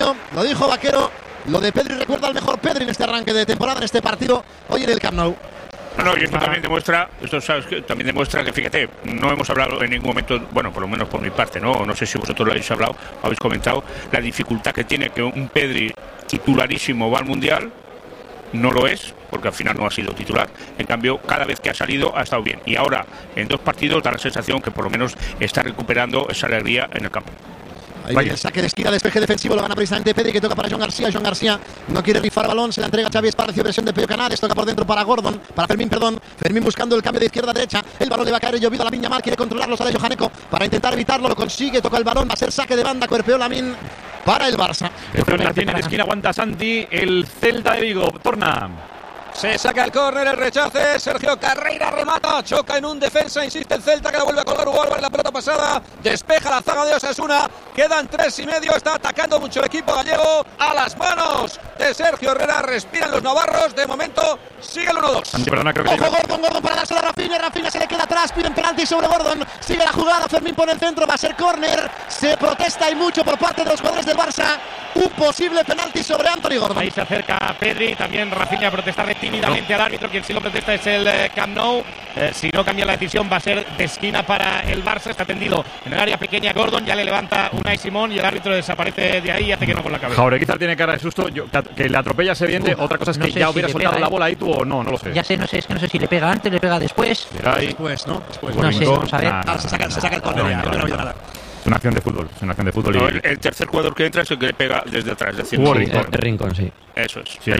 Vaquero, lo dijo Vaquero. Lo de Pedri recuerda al mejor Pedri en este arranque de temporada, en este partido, hoy en el Camp Nou. No, y esto también demuestra, que, fíjate, no hemos hablado en ningún momento, bueno, por lo menos por mi parte, no sé si vosotros lo habéis hablado, habéis comentado, la dificultad que tiene que un Pedri titularísimo va al Mundial. No lo es, porque al final no ha sido titular. En cambio, cada vez que ha salido ha estado bien. Y ahora, en 2 partidos, da la sensación que por lo menos está recuperando esa alegría en el campo. Ahí viene el saque de esquina, despeje defensivo, lo gana precisamente Pedri, que toca para Joan García. Joan García no quiere rifar balón, se la entrega a Xavi Esparcio, versión de Pello Canales, toca por dentro para Fermín, Fermín buscando el cambio de izquierda a derecha, el balón le va a caer llovido a Lamine Yamal, quiere controlarlo, sale Johaneco para intentar evitarlo, lo consigue, toca el balón, va a ser saque de banda, cuerpeó Lamine para el Barça. La tiene en esquina, aguanta Santi, el Celta de Vigo, torna. Se saca el córner, el rechace, Sergio Carreira remata, choca en un defensa, insiste el Celta que la vuelve a colgar Hugo Álvarez, la pelota pasada, despeja la zaga de Osasuna, quedan 3,5, está atacando mucho el equipo gallego, a las manos de Sergio Herrera, respiran los navarros, de momento sigue el 1-2. Ojo, Gordon para darse a Rafinha se le queda atrás, piden penalti sobre Gordon, sigue la jugada, Fermín pone el centro, va a ser córner, se protesta y mucho por parte de los jugadores del Barça, un posible penalti sobre Anthony Gordon. Ahí se acerca Pedri, también Rafinha a protestarle tímidamente al árbitro, quien sí lo protesta es el Camp Nou. Si no cambia la decisión va a ser de esquina para el Barça, está tendido en el área pequeña Gordon, ya le levanta Unai Simón y el árbitro desaparece de ahí y hace que no con la cabeza. Jaureguizar tiene cara de susto, que le atropella ese diente, otra cosa es que ya hubiera soltado la bola ahí tú o no lo sé. Ya sé, no sé si le pega antes, le pega después. Después, ¿no? No sé, vamos a ver. Se saca el córner, ya, no nada. Es una acción de fútbol, No, el tercer jugador que entra es el que le pega desde atrás. Es decir, Rincón, sí. Eso es. Sí,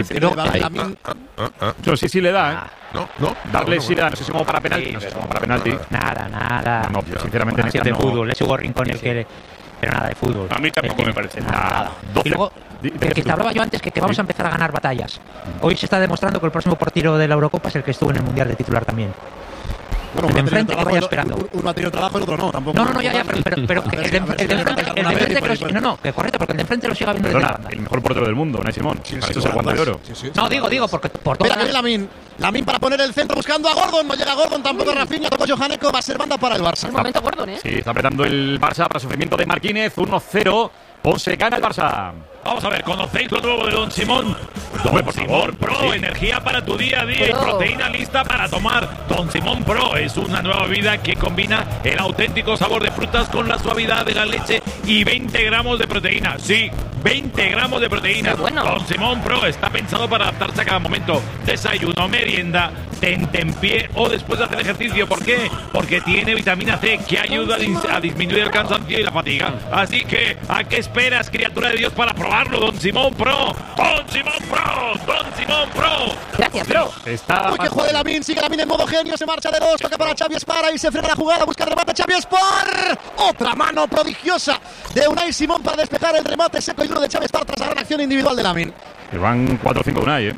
sí le da, No. Darle sí le da, no sé si como para penalti. No sé si como para penalti. Nada. No, sinceramente no. De fútbol, es Hugo Rincón el que... Pero nada de fútbol. A mí tampoco me parece. Nada. Y luego, el que te hablaba yo antes, que vamos a empezar a ganar batallas. Hoy se está demostrando que el próximo portero de la Eurocopa es el que estuvo en el Mundial de titular también. Bueno, el de enfrente que vaya esperando. Uno ha tenido trabajo, el otro no, tampoco. No, ya, pero que el de enfrente no, que correcto, porque el de enfrente lo siga viendo desde la banda. El mejor portero del mundo, Unai Simón. Esto es el Guante de Oro. No, digo, porque por todo. Mira que viene Lamine para poner el centro buscando a Gordon, no llega Gordon, tampoco Rafinha, tocó Johaneco, va a ser banda para el Barça. Un momento Gordon, Sí, está apretando el Barça para sufrimiento de Marquínez, 1-0. Ponce gana el Barça. Vamos a ver, ¿conocéis lo nuevo de Don Simón? Por favor, Pro, energía para tu día a día y proteína lista para tomar. Don Simón Pro es una nueva bebida que combina el auténtico sabor de frutas con la suavidad de la leche y 20 gramos de proteína. Sí, 20 gramos de proteína. Bueno. Don Simón Pro está pensado para adaptarse a cada momento. Desayuno, merienda, tentempié o después de hacer ejercicio. ¿Por qué? Porque tiene vitamina C que ayuda a disminuir el cansancio y la fatiga. Así que, ¿a qué esperas, criatura de Dios, para probarlo? Don Simón Pro. Don Simón Pro. Don Simón Pro. Gracias, Pro. Uy, que juega Lamine, sigue Lamine en modo genio, se marcha de 2, toca para Xavi Espar y se frena la jugada, busca el remate Xavi Espar. Otra mano prodigiosa de Unai Simón para despejar el remate seco y duro de Xavi Espar tras la gran acción individual de Lamine. Que van 4-5 de Unai,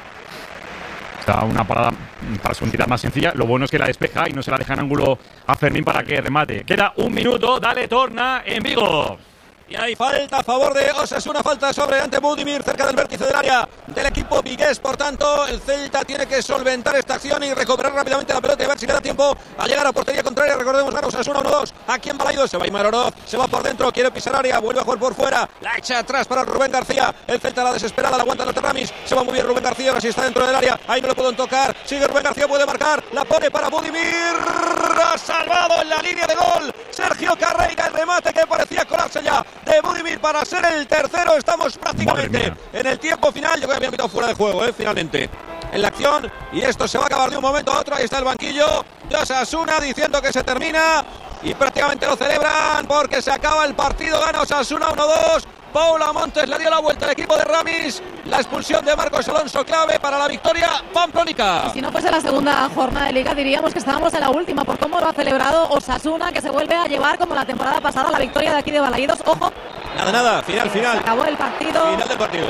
Está una parada para su entidad más sencilla. Lo bueno es que la despeja y no se la deja en ángulo a Fermín para que remate. Queda 1 minuto, dale, torna en Vigo. Y hay falta a favor de Osasuna, falta sobre ante Budimir, cerca del vértice del área del equipo vigués. Por tanto, el Celta tiene que solventar esta acción y recuperar rápidamente la pelota y a ver si le da tiempo a llegar a portería contraria. Recordemos, gana Osasuna 1-2. Aquí en Balaido se va Aimar Oroz, se va por dentro, quiere pisar área, vuelve a jugar por fuera, la echa atrás para Rubén García. El Celta la desesperada, la aguanta Lothar Ramis, se va muy bien Rubén García, ahora sí está dentro del área, ahí no lo pueden tocar, sigue Rubén García, puede marcar, la pone para Budimir, ha salvado en la línea de gol Sergio Carreira, el remate que parecía colarse ya de Budimir para ser el tercero. Estamos prácticamente en el tiempo final. Yo creo que habían quitado fuera de juego, finalmente en la acción, y esto se va a acabar de un momento a otro. Ahí está el banquillo de Osasuna diciendo que se termina y prácticamente lo celebran porque se acaba el partido. Gana Osasuna 1-2. Paula Montes le dio la vuelta al equipo de Ramis. La expulsión de Marcos Alonso, clave para la victoria pamplónica. Y si no fuese la segunda jornada de Liga, diríamos que estábamos en la última, por cómo lo ha celebrado Osasuna, que se vuelve a llevar como la temporada pasada la victoria de aquí de Balaidos. Ojo. Nada, final. Se acabó el partido. Final del partido.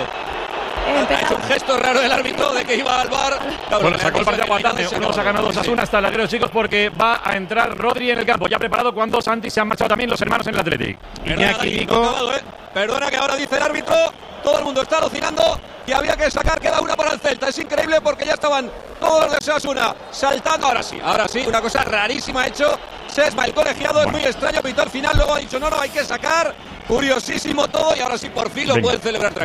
Ha hecho un gesto raro el árbitro de que iba al bar. Bueno, sacó el partido aguantante. Uno se ha ganado Osasuna hasta el larguero, chicos, porque va a entrar Rodri en el campo. Ya preparado cuando Santi se han marchado también los hermanos en el Athletic. Perdona que ahora dice el árbitro. Todo el mundo está alucinando que había que sacar, queda una para el Celta. Es increíble porque ya estaban todos los de Osasuna saltando. Ahora sí, una cosa rarísima ha hecho Sesma, el colegiado. Es muy extraño, pitó al final, luego ha dicho no, hay que sacar. Curiosísimo todo y ahora sí, por fin lo pueden celebrar.